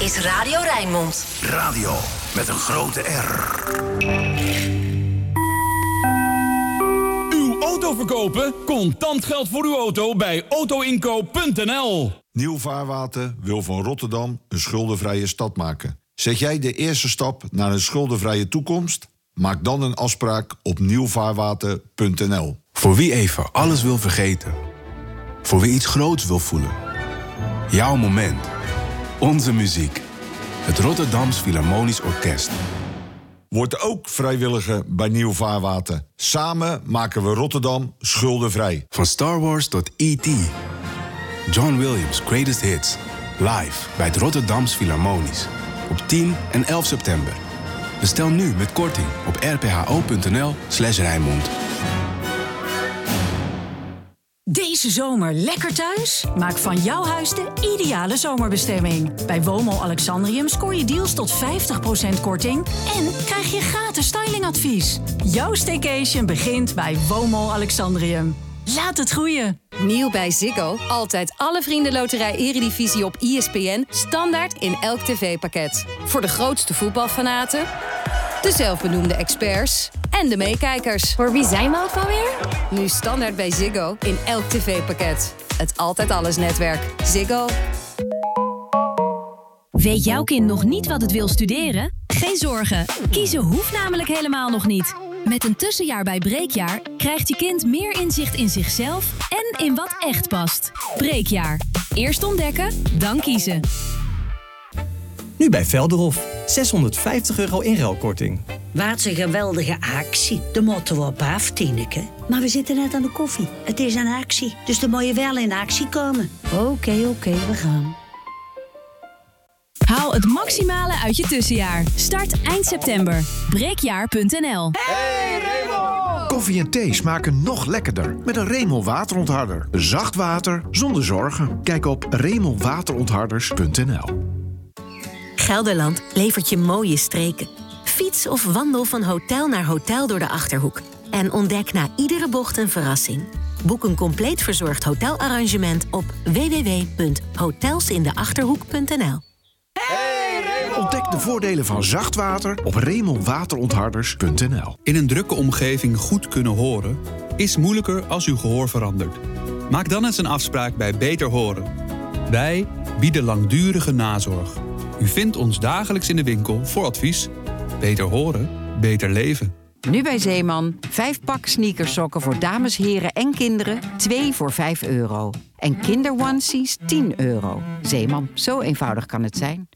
is Radio Rijnmond. Radio met een grote R. Uw auto verkopen? Contant geld voor uw auto bij autoinkoop.nl. Nieuw Vaarwater wil van Rotterdam een schuldenvrije stad maken. Zet jij de eerste stap naar een schuldenvrije toekomst? Maak dan een afspraak op nieuwvaarwater.nl. Voor wie even alles wil vergeten. Voor wie iets groots wil voelen. Jouw moment. Onze muziek. Het Rotterdams Philharmonisch Orkest. Word ook vrijwilliger bij Nieuw Vaarwater. Samen maken we Rotterdam schuldenvrij. Van Star Wars tot E.T. John Williams' Greatest Hits. Live bij het Rotterdams Philharmonisch. Op 10 en 11 september. Bestel nu met korting op rpho.nl/Rijnmond. Deze zomer lekker thuis? Maak van jouw huis de ideale zomerbestemming. Bij WOMO Alexandrium scoor je deals tot 50% korting... en krijg je gratis stylingadvies. Jouw staycation begint bij WOMO Alexandrium. Laat het groeien. Nieuw bij Ziggo. Altijd alle Vriendenloterij Eredivisie op ESPN. Standaard in elk tv-pakket. Voor de grootste voetbalfanaten, de zelfbenoemde experts en de meekijkers. Voor wie zijn we ook alweer? Nu standaard bij Ziggo in elk tv-pakket. Het Altijd Alles netwerk. Ziggo. Weet jouw kind nog niet wat het wil studeren? Geen zorgen. Kiezen hoeft namelijk helemaal nog niet. Met een tussenjaar bij Breekjaar krijgt je kind meer inzicht in zichzelf en in wat echt past. Breekjaar. Eerst ontdekken, dan kiezen. Nu bij Velderhof. €650 inruilkorting. Wat een geweldige actie. De moeten we op af, Tineke. Maar we zitten net aan de koffie. Het is een actie, dus dan moet je wel in actie komen. Oké, we gaan. Haal het maximale uit je tussenjaar. Start eind september. Breekjaar.nl. Hey Raymond! Koffie en thee smaken nog lekkerder met een Remel waterontharder. Zacht water zonder zorgen. Kijk op remelwaterontharders.nl. Gelderland levert je mooie streken. Fiets of wandel van hotel naar hotel door de Achterhoek. En ontdek na iedere bocht een verrassing. Boek een compleet verzorgd hotelarrangement op www.hotelsindeachterhoek.nl. Ontdek de voordelen van zacht water op remelwaterontharders.nl. In een drukke omgeving goed kunnen horen is moeilijker als uw gehoor verandert. Maak dan eens een afspraak bij Beter Horen. Wij bieden langdurige nazorg. U vindt ons dagelijks in de winkel voor advies. Beter horen, beter leven. Nu bij Zeeman, 5 pak sneakersokken voor dames, heren en kinderen, 2 voor €5. En kinderonesies €10. Zeeman, zo eenvoudig kan het zijn.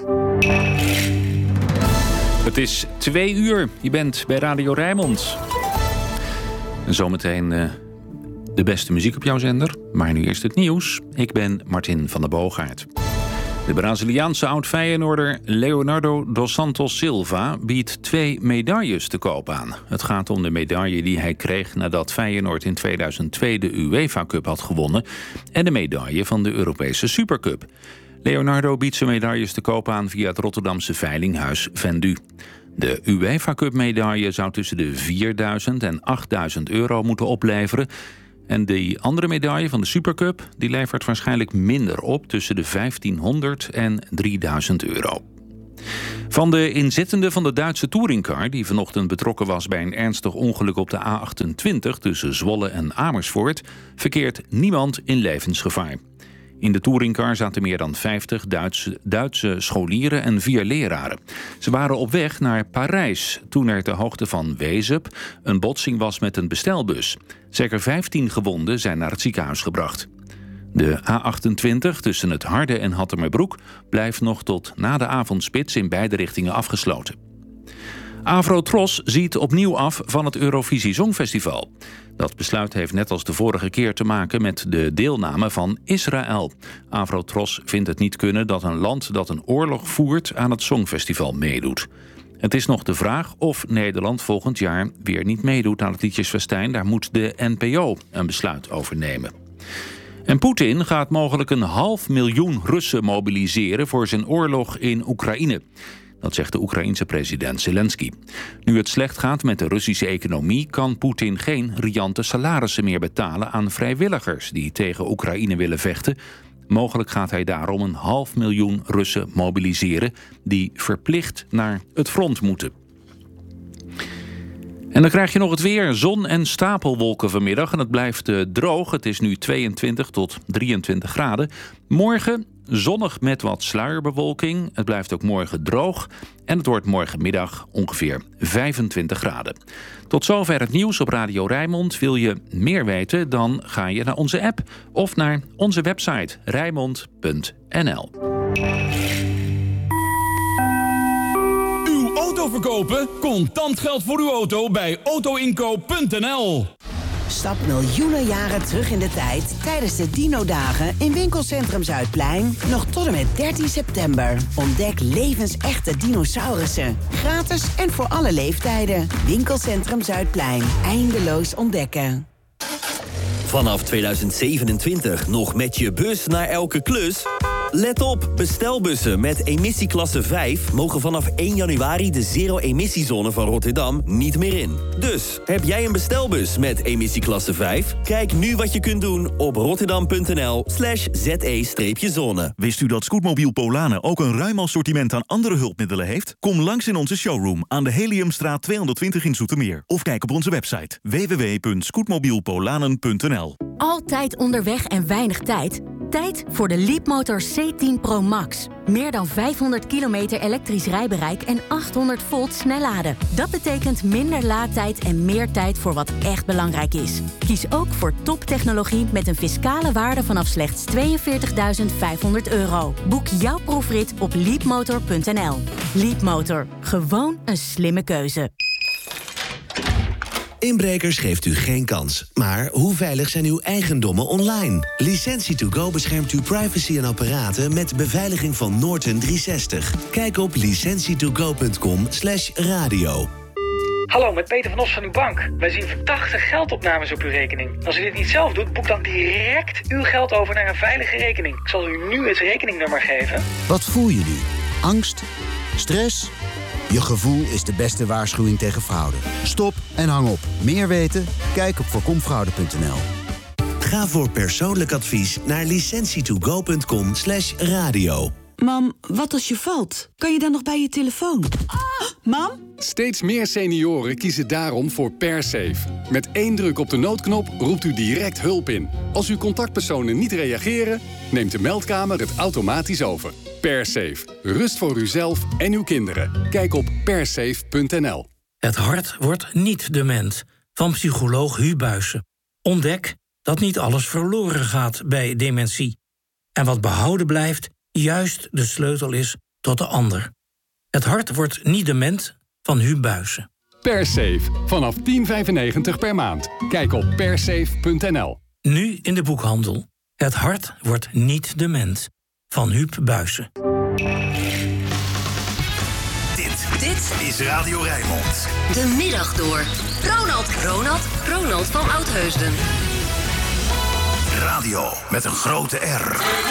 Het is 2 uur. Je bent bij Radio Rijnmond. En zometeen de beste muziek op jouw zender. Maar nu eerst het nieuws. Ik ben Martin van der Boogaard. De Braziliaanse oud-Feyenoorder Leonardo dos Santos Silva biedt 2 medailles te koop aan. Het gaat om de medaille die hij kreeg nadat Feyenoord in 2002 de UEFA Cup had gewonnen en de medaille van de Europese Supercup. Leonardo biedt zijn medailles te koop aan via het Rotterdamse veilinghuis Vendu. De UEFA Cup medaille zou tussen de €4.000 en €8.000 moeten opleveren. En die andere medaille van de Supercup die levert waarschijnlijk minder op, tussen de €1.500 en €3.000. Van de inzittenden van de Duitse touringcar die vanochtend betrokken was bij een ernstig ongeluk op de A28 tussen Zwolle en Amersfoort, verkeert niemand in levensgevaar. In de touringcar zaten meer dan 50 Duitse scholieren en 4 leraren. Ze waren op weg naar Parijs toen er ter hoogte van Wezep een botsing was met een bestelbus. Zeker 15 gewonden zijn naar het ziekenhuis gebracht. De A28 tussen het Harde en Hattemerbroek blijft nog tot na de avondspits in beide richtingen afgesloten. Avrotros ziet opnieuw af van het Eurovisie Songfestival. Dat besluit heeft net als de vorige keer te maken met de deelname van Israël. Avrotros vindt het niet kunnen dat een land dat een oorlog voert aan het Songfestival meedoet. Het is nog de vraag of Nederland volgend jaar weer niet meedoet aan het liedjesfestijn. Daar moet de NPO een besluit over nemen. En Poetin gaat mogelijk 500.000 Russen mobiliseren voor zijn oorlog in Oekraïne. Dat zegt de Oekraïense president Zelensky. Nu het slecht gaat met de Russische economie kan Poetin geen riante salarissen meer betalen aan vrijwilligers die tegen Oekraïne willen vechten. Mogelijk gaat hij daarom 500.000 Russen mobiliseren die verplicht naar het front moeten. En dan krijg je nog het weer. Zon en stapelwolken vanmiddag. En het blijft droog. Het is nu 22 tot 23 graden. Morgen zonnig met wat sluierbewolking. Het blijft ook morgen droog. En het wordt morgenmiddag ongeveer 25 graden. Tot zover het nieuws op Radio Rijnmond. Wil je meer weten? Dan ga je naar onze app of naar onze website rijnmond.nl. Auto verkopen? Contant geld voor uw auto bij autoinkoop.nl. Stap miljoenen jaren terug in de tijd tijdens de Dino-dagen in Winkelcentrum Zuidplein. Nog tot en met 13 september. Ontdek levensechte dinosaurussen. Gratis en voor alle leeftijden. Winkelcentrum Zuidplein. Eindeloos ontdekken. Vanaf 2027 nog met je bus naar elke klus? Let op, bestelbussen met emissieklasse 5 mogen vanaf 1 januari de zero-emissiezone van Rotterdam niet meer in. Dus, heb jij een bestelbus met emissieklasse 5? Kijk nu wat je kunt doen op rotterdam.nl/ze-zone. Wist u dat Scootmobiel Polanen ook een ruim assortiment aan andere hulpmiddelen heeft? Kom langs in onze showroom aan de Heliumstraat 220 in Zoetermeer. Of kijk op onze website www.scootmobielpolanen.nl. Altijd onderweg en weinig tijd? Tijd voor de Leapmotor C10 Pro Max. Meer dan 500 kilometer elektrisch rijbereik en 800 volt snelladen. Dat betekent minder laadtijd en meer tijd voor wat echt belangrijk is. Kies ook voor toptechnologie met een fiscale waarde vanaf slechts €42.500. Boek jouw proefrit op leapmotor.nl. Leapmotor. Gewoon een slimme keuze. Inbrekers geeft u geen kans. Maar hoe veilig zijn uw eigendommen online? Licentie2Go beschermt uw privacy en apparaten met beveiliging van Norton 360. Kijk op licentietogo.com/radio. Hallo, met Peter van Os van uw bank. Wij zien verdachte geldopnames op uw rekening. Als u dit niet zelf doet, boek dan direct uw geld over naar een veilige rekening. Ik zal u nu het rekeningnummer geven. Wat voel je nu? Angst? Stress? Je gevoel is de beste waarschuwing tegen fraude. Stop en hang op. Meer weten? Kijk op voorkomfraude.nl. Ga voor persoonlijk advies naar licentietogo.com/radio. Mam, wat als je valt? Kan je dan nog bij je telefoon? Mam? Steeds meer senioren kiezen daarom voor PerSafe. Met 1 druk op de noodknop roept u direct hulp in. Als uw contactpersonen niet reageren, neemt de meldkamer het automatisch over. PerSafe. Rust voor uzelf en uw kinderen. Kijk op persafe.nl. Het hart wordt niet dement. Van psycholoog Hu Buijsen. Ontdek dat niet alles verloren gaat bij dementie. En wat behouden blijft, juist de sleutel is tot de ander. Het hart wordt niet dement van Hu Buijsen. PerSafe. Vanaf €10,95 per maand. Kijk op persafe.nl. Nu in de boekhandel. Het hart wordt niet dement. Van Huub Buijsen. Dit is Radio Rijnmond. De middag door. Ronald van Oudheusden. Radio met een grote R.